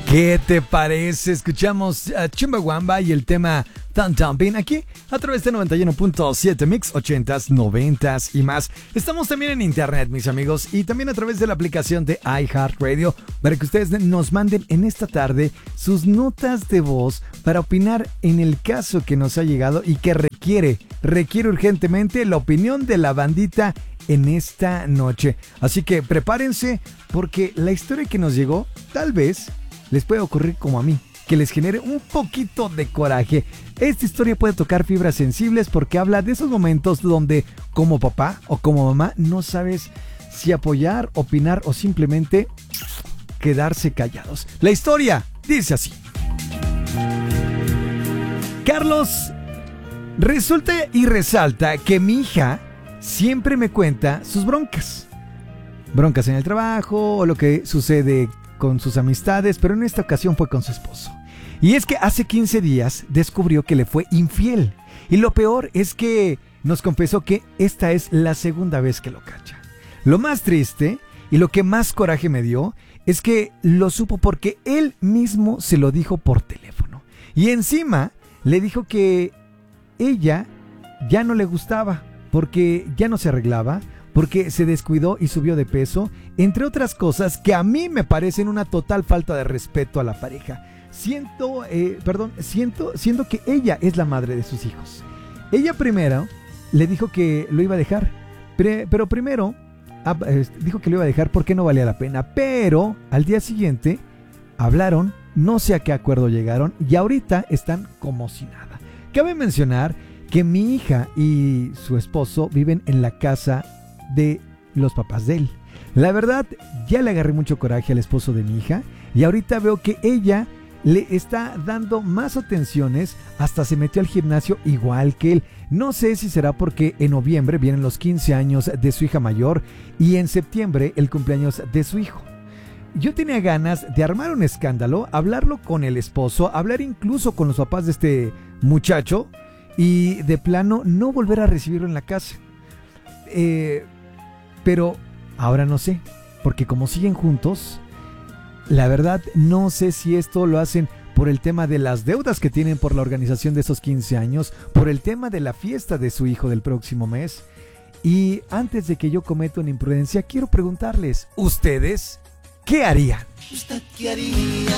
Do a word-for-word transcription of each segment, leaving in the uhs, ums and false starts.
¿Qué te parece? Escuchamos a Chumbawamba y el tema Tan Tan Pin aquí a través de noventa y uno punto siete Mix, ochentas, noventas y más. Estamos también en internet, mis amigos, y también a través de la aplicación de iHeartRadio para que ustedes nos manden en esta tarde sus notas de voz para opinar en el caso que nos ha llegado y que requiere, requiere urgentemente la opinión de la bandita en esta noche. Así que prepárense porque la historia que nos llegó tal vez les puede ocurrir como a mí, que les genere un poquito de coraje. Esta historia puede tocar fibras sensibles porque habla de esos momentos donde como papá o como mamá no sabes si apoyar, opinar o simplemente quedarse callados. La historia dice así. Carlos, resulta y resalta que mi hija siempre me cuenta sus broncas. Broncas en el trabajo o lo que sucede con sus amistades, pero en esta ocasión fue con su esposo. Y es que hace quince días descubrió que le fue infiel. Y lo peor es que nos confesó que esta es la segunda vez que lo cacha. Lo más triste y lo que más coraje me dio es que lo supo porque él mismo se lo dijo por teléfono. Y encima le dijo que ella ya no le gustaba porque ya no se arreglaba, porque se descuidó y subió de peso, entre otras cosas que a mí me parecen una total falta de respeto a la pareja. Siento, eh, perdón, siento, siento que ella es la madre de sus hijos. Ella primero le dijo que lo iba a dejar, pre, pero primero ah, eh, dijo que lo iba a dejar porque no valía la pena, pero al día siguiente hablaron, no sé a qué acuerdo llegaron y ahorita están como si nada. Cabe mencionar que mi hija y su esposo viven en la casa de los papás de él. La verdad, ya le agarré mucho coraje al esposo de mi hija y ahorita veo que ella le está dando más atenciones, hasta se metió al gimnasio igual que él. No sé si será porque en noviembre vienen los quince años de su hija mayor y en septiembre el cumpleaños de su hijo. Yo tenía ganas de armar un escándalo, hablarlo con el esposo, hablar incluso con los papás de este muchacho y de plano no volver a recibirlo en la casa. Eh... Pero ahora no sé, porque como siguen juntos, la verdad no sé si esto lo hacen por el tema de las deudas que tienen por la organización de esos quince años, por el tema de la fiesta de su hijo del próximo mes. Y antes de que yo cometa una imprudencia, quiero preguntarles, ¿ustedes qué harían? ¿Usted qué haría?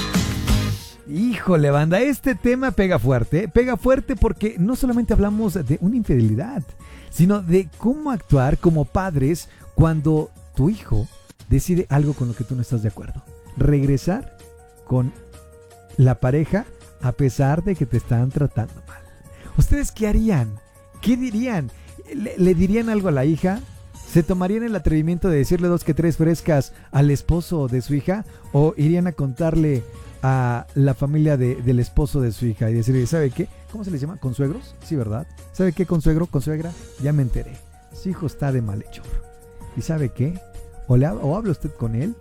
Híjole, banda, este tema pega fuerte, pega fuerte porque no solamente hablamos de una infidelidad, sino de cómo actuar como padres cuando tu hijo decide algo con lo que tú no estás de acuerdo. Regresar con la pareja a pesar de que te están tratando mal. ¿Ustedes qué harían? ¿Qué dirían? ¿Le, le dirían algo a la hija? ¿Se tomarían el atrevimiento de decirle dos que tres frescas al esposo de su hija? ¿O irían a contarle a la familia de, del esposo de su hija y decirle, ¿sabe qué? ¿Cómo se les llama? ¿Consuegros? Sí, ¿verdad? ¿Sabe qué, consuegro? ¿Consuegra? Ya me enteré. Su hijo está de malhechor. ¿Y sabe qué? O, le ha, o habla usted con él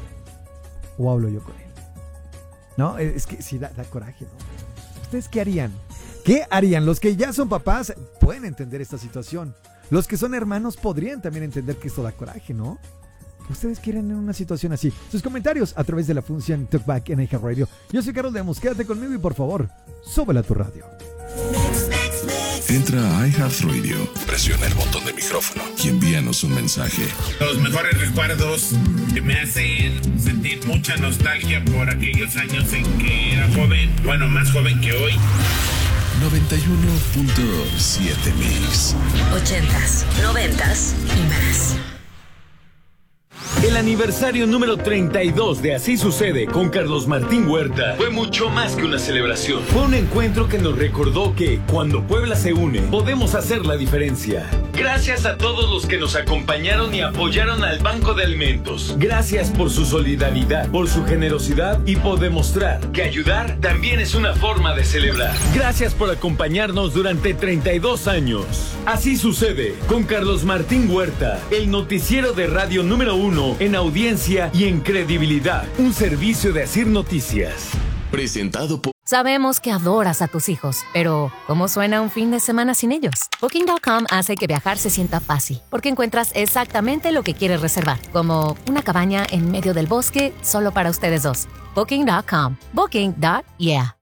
o hablo yo con él. No, es que sí da, da coraje, ¿no? ¿Ustedes qué harían? ¿Qué harían? Los que ya son papás pueden entender esta situación. Los que son hermanos podrían también entender que esto da coraje, ¿no? ¿Ustedes quieren en una situación así? Sus comentarios a través de la función Talkback en iHeartRadio. Yo soy Carlos Lemos, quédate conmigo y por favor, súbela a tu radio. Entra a iHeartRadio, presiona el botón de micrófono y envíanos un mensaje. Los mejores recuerdos que me hacen sentir mucha nostalgia por aquellos años en que era joven, bueno, más joven que hoy. noventa y uno punto siete Mix. Ochentas, noventas y más. El aniversario número treinta y dos de Así Sucede con Carlos Martín Huerta fue mucho más que una celebración. Fue un encuentro que nos recordó que cuando Puebla se une, podemos hacer la diferencia. Gracias a todos los que nos acompañaron y apoyaron al Banco de Alimentos. Gracias por su solidaridad, por su generosidad y por demostrar que ayudar también es una forma de celebrar. Gracias por acompañarnos durante treinta y dos años. Así Sucede con Carlos Martín Huerta, el noticiero de radio número uno en audiencia y en credibilidad. Un servicio de Asir Noticias. Presentado por Sabemos que adoras a tus hijos, pero ¿cómo suena un fin de semana sin ellos? Booking punto com hace que viajar se sienta fácil, porque encuentras exactamente lo que quieres reservar, como una cabaña en medio del bosque solo para ustedes dos. Booking punto com. Booking. Yeah.